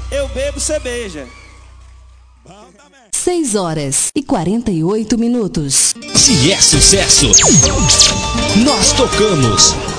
eu bebo, você beija. 6h48. Se é sucesso, nós tocamos.